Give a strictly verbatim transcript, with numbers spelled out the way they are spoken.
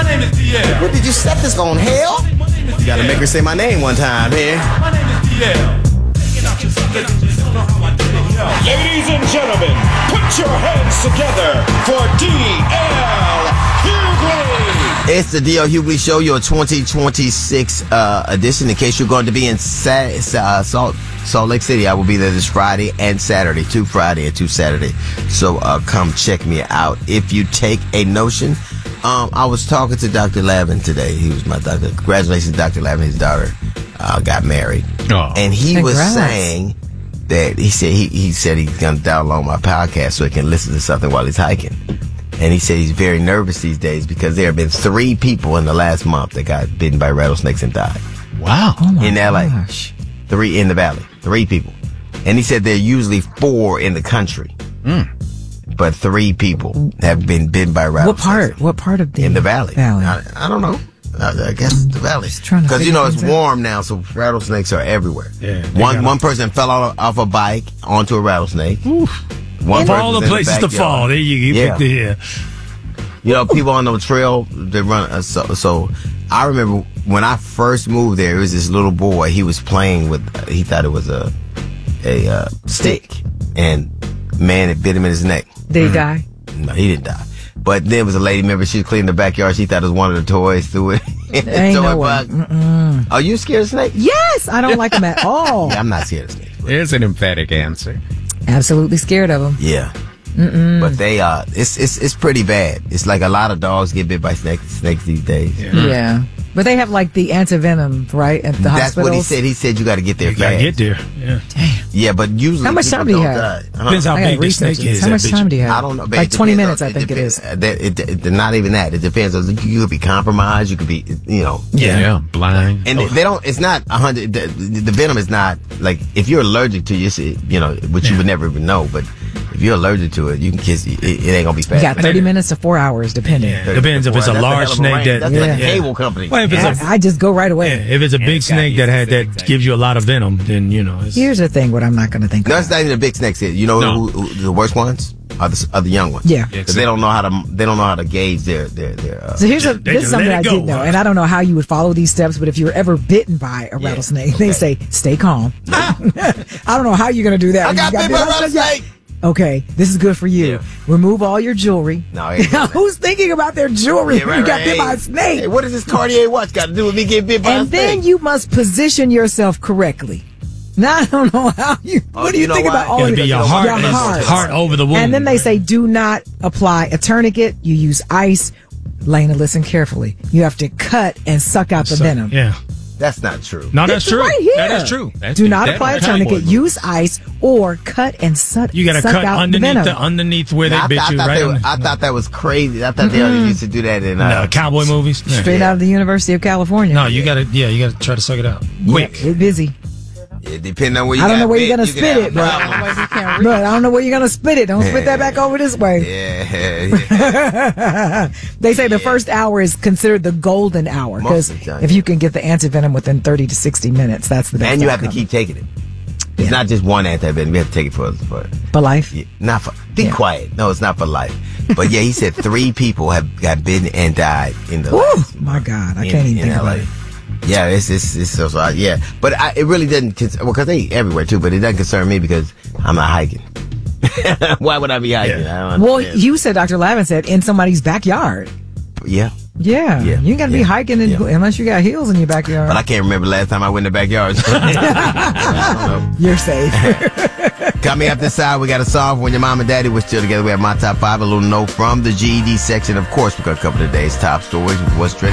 name is D L. What did you set this on, hell? You gotta make her say my name one time here. My name is D L. Ladies and gentlemen, put your hands together for D L Hughley. It's the D L Hughley Show, your twenty twenty-six uh, edition. In case you're going to be in Sa- uh, Salt Salt Lake City, I will be there this Friday and Saturday, two Friday and two Saturday. So uh, come check me out. If you take a notion, um, I was talking to Doctor Lavin today. He was my doctor. Congratulations, Doctor Lavin. His daughter uh, got married, oh. and he Congrats. was saying that he said he, he said he's going to download my podcast so he can listen to something while he's hiking. And he said he's very nervous these days because there have been three people in the last month that got bitten by rattlesnakes and died. Wow. Oh my in L A. gosh. Three in the valley. Three people. And he said there are usually four in the country. Mm. But three people have been bitten by What rattlesnakes. part? What part of the In the valley. Valley. I, I don't know. I, I guess the valley. trying to Because, you figure know, it's things out. warm now, so rattlesnakes are everywhere. Yeah, they one gotta- one person fell off, off a bike onto a rattlesnake. One Of person all was the in places to backyard. fall, there you, you Yeah. picked it here. You know, people on the trail, they run. Uh, so, so I remember when I first moved there, it was this little boy. He was playing with, uh, he thought it was a, a uh, stick. And man, it bit him in his neck. Did he die? No, he didn't die. But there was a lady, remember, she was cleaning the backyard. She thought it was one of the toys, threw it. Ain't Toy no way. bug. Mm-mm. Are you scared of snakes? Yes, I don't like them at all. Yeah, I'm not scared of snakes. But There's an emphatic answer. Absolutely scared of them. yeah. But they, uh, it's, it's, it's pretty bad. It's like a lot of dogs get bit by snakes, snakes these days. Yeah. Yeah. But they have like the antivenom, right? At the That's hospitals. what he said. He said you got to get there You gotta fast. get there. Yeah. Yeah, but usually How much people time do you don't have? die. Uh-huh. Depends how I gotta big the research snake this. is. How that much bitch. time do you have? I don't know. babe. Like It twenty depends minutes, on- I think it depends- is. uh, That, it, it, not even that. It depends on, you could be compromised. You could be, you know. Yeah. yeah. Blind. And Oh. they don't, it's not a hundred, the, the venom is not, like, if you're allergic to it, you know, which you Yeah. would never even know, but if you're allergic to it, you can kiss, it, it ain't gonna be You fast. got thirty minutes to four hours, depending. Yeah. Depends if it's a That's large hell of snake range. that- That's like Yeah. a cable company. Well, if it's a I, I just go right away. Yeah, if it's a big it's gotta snake be that a had big that snake. gives you a lot of venom, then you know. It's, Here's the thing: what I'm not going to think No, of. it's not even the big snakes. You know No. who, who, the worst ones are the, are the young ones. Yeah. Because they don't know how to, they don't know how to gauge their, their, their, uh, So here's a, They this is just let something it I go, didn't know, huh? and I don't know how you would follow these steps, but if you're ever bitten by a Yeah, rattlesnake, okay. they say, stay calm. I don't know how you're going to do that. I when got you bit by a rattlesnake. rattlesnake. Okay, this is good for you. Yeah. Remove all your jewelry. No, I ain't doing that. Who's thinking about their jewelry Yeah, when right, you got right. bit by a Hey, snake? Hey, what does this Cartier watch got to do with me getting bit by a And snake? then you must position yourself correctly. Now, I don't know how you, Oh, what do you you, know think why? about all Gotta of be it? your heart, Your and heart. heart over the wound. And then they say, do not apply a tourniquet. You use ice. Lena, listen carefully. You have to cut and suck out the So- venom. Yeah. That's not true. No, that's It's true. right here. That is true. That's Do the- not that- apply a that- tourniquet. Use ice or cut and suck. You got to suck cut out the underneath venom. the, underneath where they I, bit th- I you, thought right? they on were- the- I thought that was crazy. I thought they Mm-hmm. used to do that in uh, no, cowboy movies. Yeah. Straight out of the University of California. No, you gotta, yeah, you gotta try to suck it out quick. We're busy. It depends on where you I don't got know where bit, you're gonna you can spit have it, but, problems. but I don't know where you're gonna spit it. Don't spit that back over this way. Yeah, yeah. They say the first hour is considered the golden hour Most because of the time, if yeah. you can get the antivenom within thirty to sixty minutes, that's the best. And you have to outcome. keep taking it. It's Yeah. not just one antivenom. You have to take it for for for life. yeah, not for. Be Yeah. quiet. No, it's not for life. But yeah, he said three people have got bitten and died in the. Woo! last My month God, I in- can't even in think L A. about it. Yeah, it's it's, it's so, so yeah, but I, it really doesn't. Cons- well, because they everywhere too, but it doesn't concern me because I'm not hiking. Why would I be hiking? Yeah. I don't Well, understand. you said Doctor Lavin said in somebody's backyard. yeah, Yeah, Yeah. you ain't got to be Yeah. hiking in, Yeah. unless you got heels in your backyard. but I can't remember the last time I went in the backyard. So I don't know. You're safe. Coming up this side, we got a song when your mom and daddy were still together. We have my top five, a little note from the G E D section. Of course, we're going to cover today's top stories. What's trending.